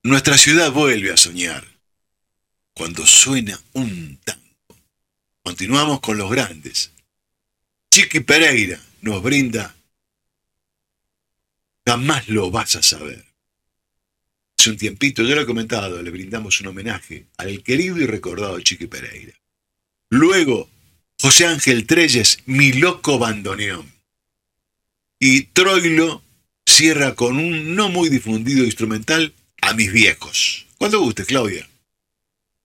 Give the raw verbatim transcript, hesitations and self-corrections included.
Nuestra ciudad vuelve a soñar cuando suena un tango. Continuamos con los grandes. Chiqui Pereira nos brinda Jamás lo vas a saber. Hace un tiempito, ya lo he comentado, le brindamos un homenaje al querido y recordado Chiqui Pereira. Luego, José Ángel Trelles, Mi loco bandoneón. Y Troilo cierra con un no muy difundido instrumental, A mis viejos. Cuando guste, Claudia.